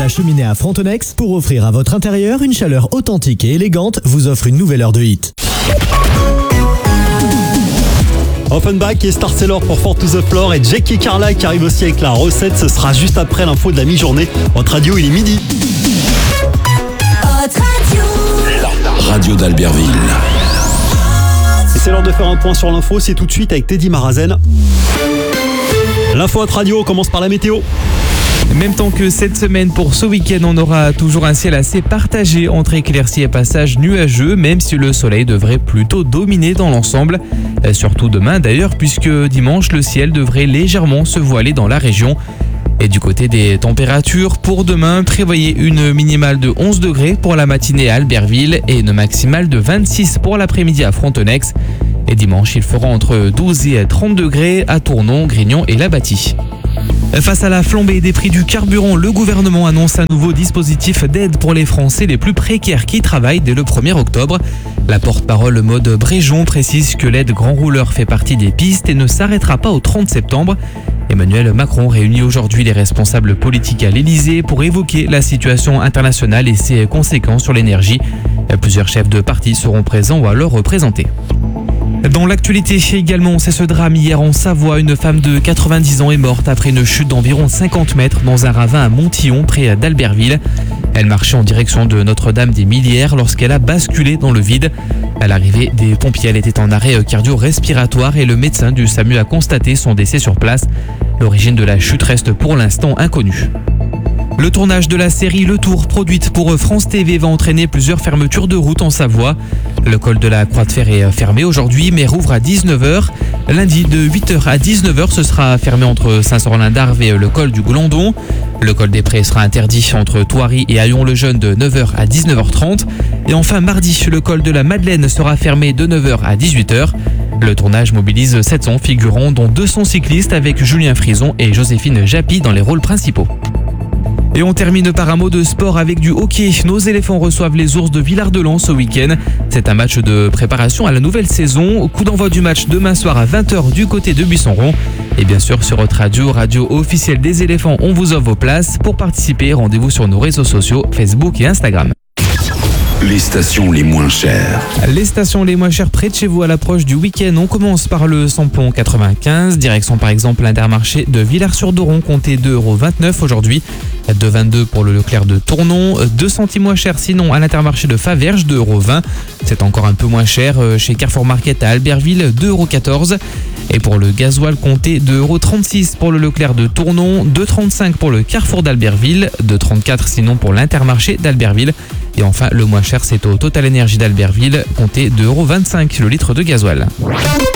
la Cheminée à Frontenex, pour offrir à votre intérieur une chaleur authentique et élégante, vous offre une nouvelle heure de hit. Offenbach et Star Sailor pour Four to the Floor et Jackie Carla qui arrive aussi avec la recette. Ce sera juste après l'info de la mi-journée. Votre radio, il est midi. La radio d'Albertville. Et c'est l'heure de faire un point sur l'info. C'est tout de suite avec Teddy Marazen. L'info à radio commence par la météo. Même temps que cette semaine, pour ce week-end, on aura toujours un ciel assez partagé entre éclaircies et passages nuageux, même si le soleil devrait plutôt dominer dans l'ensemble. Surtout demain d'ailleurs, puisque dimanche, le ciel devrait légèrement se voiler dans la région. Et du côté des températures, pour demain, prévoyez une minimale de 11 degrés pour la matinée à Albertville et une maximale de 26 pour l'après-midi à Frontenex. Et dimanche, il fera entre 12 et 30 degrés à Tournon, Grignon et Labâtie. Face à la flambée des prix du carburant, le gouvernement annonce un nouveau dispositif d'aide pour les Français les plus précaires qui travaillent dès le 1er octobre. La porte-parole Maude Bréjon précise que l'aide grand rouleur fait partie des pistes et ne s'arrêtera pas au 30 septembre. Emmanuel Macron réunit aujourd'hui les responsables politiques à l'Elysée pour évoquer la situation internationale et ses conséquences sur l'énergie. Plusieurs chefs de parti seront présents ou alors représentés. Dans l'actualité également, c'est ce drame hier en Savoie. Une femme de 90 ans est morte après une chute d'environ 50 mètres dans un ravin à Montillon, près d'Albertville. Elle marchait en direction de Notre-Dame-des-Millières lorsqu'elle a basculé dans le vide. À l'arrivée des pompiers, elle était en arrêt cardio-respiratoire et le médecin du SAMU a constaté son décès sur place. L'origine de la chute reste pour l'instant inconnue. Le tournage de la série Le Tour, produite pour France TV, va entraîner plusieurs fermetures de route en Savoie. Le col de la Croix de Fer est fermé aujourd'hui, mais rouvre à 19h. Lundi, de 8h à 19h, ce sera fermé entre Saint-Sorlin-d'Arve et le col du Glandon. Le col des Prés sera interdit entre Thoiry et Haillon-le-Jeune de 9h à 19h30. Et enfin, mardi, le col de la Madeleine sera fermé de 9h à 18h. Le tournage mobilise 700 figurants, dont 200 cyclistes avec Julien Frison et Joséphine Japy dans les rôles principaux. Et on termine par un mot de sport avec du hockey. Nos éléphants reçoivent les Ours de Villard-de-Lans ce week-end. C'est un match de préparation à la nouvelle saison. Coup d'envoi du match demain soir à 20h du côté de Buisson-Rond. Et bien sûr sur votre radio officielle des éléphants, on vous offre vos places. Pour participer, rendez-vous sur nos réseaux sociaux, Facebook et Instagram. Les stations les moins chères. Les stations les moins chères près de chez vous à l'approche du week-end. On commence par le samplon 95, direction par exemple l'Intermarché de Villars-sur-Doron, comptez 2,29 € aujourd'hui. 2,22 € pour le Leclerc de Tournon, 2 centimes moins cher sinon à l'Intermarché de Faverges, 2,20 €. C'est encore un peu moins cher chez Carrefour Market à Albertville, 2,14 €. Et pour le gasoil, comptez 2,36 € pour le Leclerc de Tournon, 2,35 € pour le Carrefour d'Albertville, 2,34 € sinon pour l'Intermarché d'Albertville. Et enfin, le moins cher, c'est au Total Énergie d'Albertville, comptez 2,25 € le litre de gasoil.